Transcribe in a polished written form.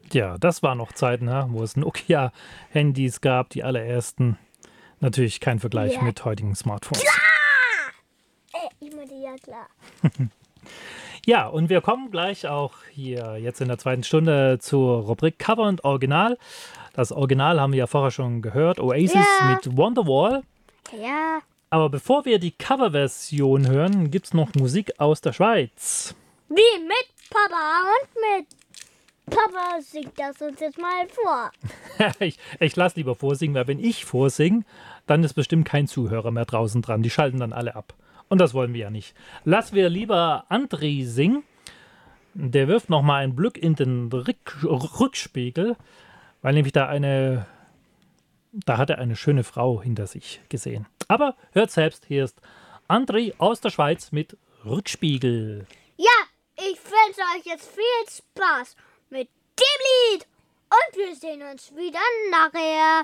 Ja, das waren noch Zeiten, wo es Nokia-Handys gab, die allerersten. Natürlich kein Vergleich Ja. mit heutigen Smartphones. Ich meine, ja klar. Ja, und wir kommen gleich auch hier jetzt in der zweiten Stunde zur Rubrik Cover und Original. Das Original haben wir ja vorher schon gehört, Oasis Ja. mit Wonderwall. Ja. Aber bevor wir die Coverversion hören, gibt es noch Musik aus der Schweiz. Wie mit Papa und mit Papa singt das uns jetzt mal vor. ich lasse lieber vorsingen, weil wenn ich vorsinge, dann ist bestimmt kein Zuhörer mehr draußen dran. Die schalten dann alle ab. Und das wollen wir ja nicht. Lass wir lieber André singen. Der wirft nochmal einen Blick in den Rückspiegel, weil nämlich da hat er eine schöne Frau hinter sich gesehen. Aber hört selbst, hier ist André aus der Schweiz mit Rückspiegel. Ja, ich wünsche euch jetzt viel Spaß mit dem Lied. Und wir sehen uns wieder nachher.